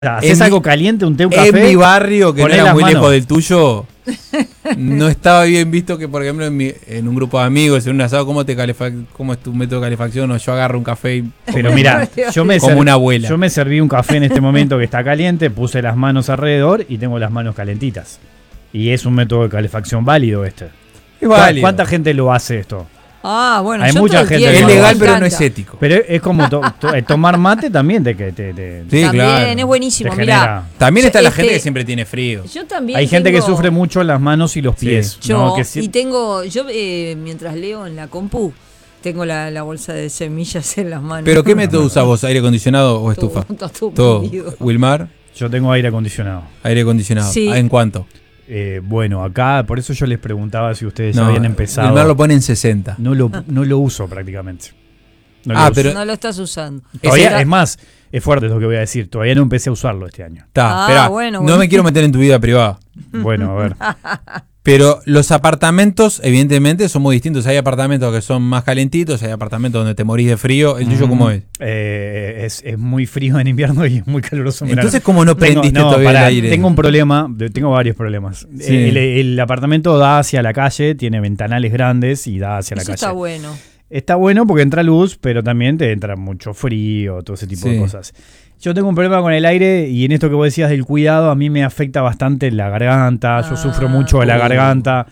¿Haces algo caliente, un té, un café? En mi barrio, que no era muy manos. lejos del tuyo, no estaba bien visto que, por ejemplo, en un grupo de amigos, en un asado, ¿cómo es tu método de calefacción? O yo agarro un café y... Pero mira, como una abuela. Yo me serví un café en este momento que está caliente, puse las manos alrededor y tengo las manos calentitas. Y es un método de calefacción válido este. Es válido. ¿Cuánta gente lo hace esto? Ah, bueno, Hay yo mucha todo el gente tiempo, Es que legal, me pero no encanta. es ético. Pero es como tomar mate también Sí, También claro. es buenísimo, te mirá. genera. También está la Este- gente que siempre tiene frío. Yo también Hay gente que tengo- sufre mucho las manos y los Sí. pies. Yo, ¿no? Que y tengo, mientras leo en la compu, tengo la bolsa de semillas en las manos. ¿Pero qué método usas vos? ¿Aire acondicionado o estufa? Todo Todo. prendido. Wilmar, yo tengo aire acondicionado. aire acondicionado. Sí. ¿En cuánto? Bueno, acá, por eso yo les preguntaba si ustedes No, habían empezado. Wilmar lo pone en 60. No lo uso prácticamente. No lo Ah, uso. pero- No lo estás usando. Todavía, Ese- es más, es fuerte lo que voy a decir. Todavía no empecé a usarlo este año. Está, Ah, esperá, bueno, no bueno. me quiero meter en tu vida privada. Bueno, a ver. Pero los apartamentos, evidentemente, son muy distintos. Hay apartamentos que son más calentitos, hay apartamentos donde te morís de frío. ¿El tuyo cómo es? Es muy frío en invierno y es muy caluroso en verano. Entonces, ¿cómo no prendiste todavía el aire? Tengo un problema, tengo varios problemas. Sí. El apartamento da hacia la calle, tiene ventanales grandes y da hacia la Eso calle. está bueno. Está bueno porque entra luz, pero también te entra mucho frío, todo ese tipo de Sí. cosas. Yo tengo un problema con el aire y en esto que vos decías del cuidado, a mí me afecta bastante la garganta. Yo sufro mucho de la garganta.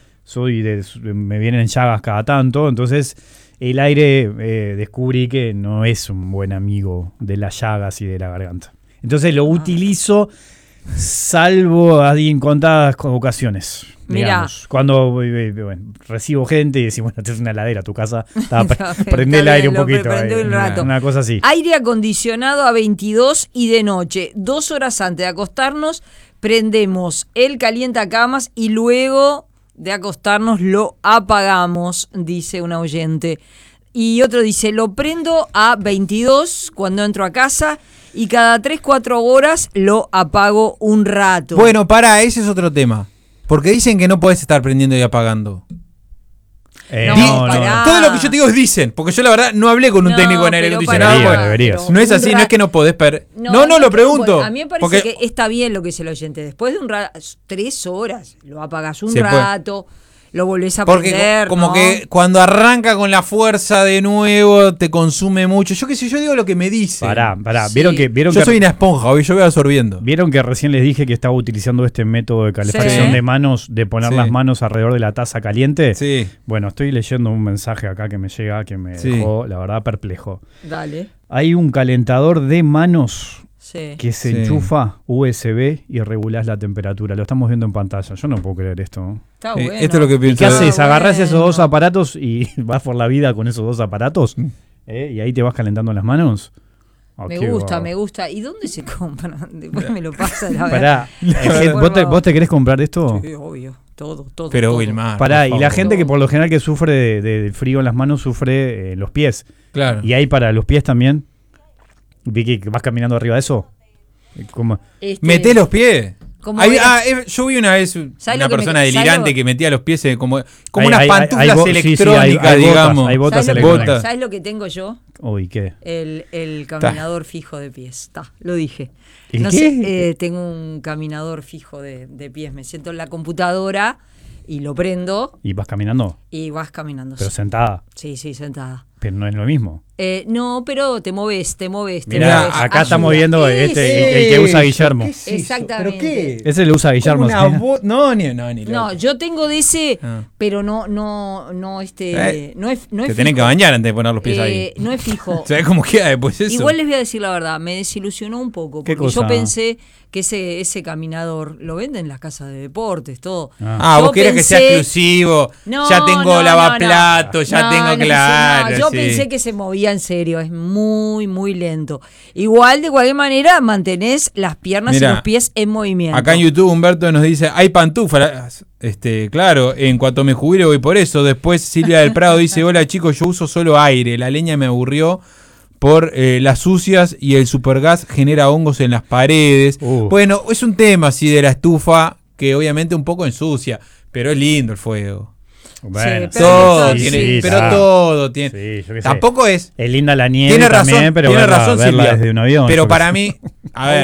Me vienen llagas cada tanto. Entonces, el aire descubrí que no es un buen amigo de las llagas y de la garganta. Entonces, lo utilizo salvo ahí en contadas ocasiones. Mirá. Digamos. Cuando bueno, recibo gente y decimos, bueno, es una heladera tu casa, Está prende el aire un bien, lo poquito. prende un rato. Una cosa así. Aire acondicionado a 22 y de noche. 2 horas antes de acostarnos, prendemos el calientacamas y luego de acostarnos lo apagamos, dice un oyente. Y otro dice, lo prendo a 22 cuando entro a casa y cada 3-4 horas lo apago un rato. Bueno, ese es otro tema. Porque dicen que no podés estar prendiendo y apagando. No, pará. Todo lo que yo te digo es dicen. Porque yo la verdad no hablé con un No, técnico en aire pero acondicionado. pará, porque deberías. No es así, no es que no podés No, lo pregunto. A mí me parece porque que está bien lo que dice el oyente. Después de 3 horas, lo apagas un Se puede. rato, lo volvés a Porque prender, como ¿no? que cuando arranca con la fuerza de nuevo te consume mucho. Yo qué sé, yo digo lo que me dice. Pará. Sí. Vieron Yo que soy una esponja, hoy yo voy absorbiendo. ¿Vieron que recién les dije que estaba utilizando este método de calefacción Sí. de manos, de poner Sí. las manos alrededor de la taza caliente? Sí. Bueno, estoy leyendo un mensaje acá que me llega que me Sí. dejó, la verdad, perplejo. Dale. Hay un calentador de manos Sí. que se Sí. enchufa USB y regulás la temperatura. Lo estamos viendo en pantalla. Yo no puedo creer esto, ¿no? Está bueno. Esto es lo que ¿Y pienso. qué haces? bueno. ¿Agarrás esos dos aparatos y vas por la vida con esos dos aparatos? ¿Y ahí te vas calentando las manos? Oh, Me qué gusta, guau. me gusta. ¿Y dónde se compran? Después me lo pasa la Pará, verdad. ¿vos te querés comprar esto? Sí, obvio. Todo. Pero todo. Wilmar. Pará, por y la favor. gente que por lo general que sufre de frío en las manos sufre los pies. Claro. ¿Y hay para los pies también? ¿Vi que vas caminando arriba de eso? ¿Cómo? Meté los pies. Como Ahí- era- yo vi una vez ¿Sabes una lo que me- persona ¿sabes delirante lo- que metía los pies como Hay- unas hay- pantuflas hay bo- sí, sí, electrónicas, hay botas, digamos. hay botas ¿Sabes electrónicas. Botas. ¿Sabes lo que tengo yo? Uy, ¿qué? El caminador fijo de pies. Está, lo dije. ¿El No qué? sé, tengo un caminador fijo de pies. Me siento en la computadora y lo prendo ¿Y vas caminando? y vas caminando. Pero sentada. Sí, sentada. Pero no es lo mismo. No, pero te moves. Mirá, acá Ayuda. estamos viendo el que usa Guillermo. Exactamente. ¿Pero qué? Ese lo usa Guillermo. No, ni No, loco. yo tengo de ese, Ah. pero no no es Te fijo. tenés que bañar antes de poner los pies ahí. No es fijo. ¿Sabés cómo queda después eso? Igual les voy a decir la verdad, me desilusionó un poco, ¿Qué porque yo cosa? pensé que ese caminador lo venden en las casas de deportes, todo. Ah, Yo vos querés que sea pensé- exclusivo. No, ya tengo no, lavaplatos, ya No, tengo no, claro. no, yo sí. pensé que se movía en serio, es muy, muy lento. Igual, de cualquier manera, mantenés las piernas Mirá, y los pies en movimiento. Acá en YouTube Humberto nos dice, hay pantuflas. Claro, en cuanto me jubile voy por eso. Después Silvia del Prado dice, hola chicos, yo uso solo aire. La leña me aburrió por las sucias y el supergas genera hongos en las paredes. Bueno, es un tema así de la estufa que obviamente un poco ensucia, pero es lindo el fuego. Bueno, Sí, pero Todo sí, tiene, sí, pero está. todo tiene. Sí, yo qué sé. Tampoco es. Es linda la nieve Tiene razón, también, pero tiene verla razón verla Silvia. desde un avión. Pero yo qué para sé. mí, a ver,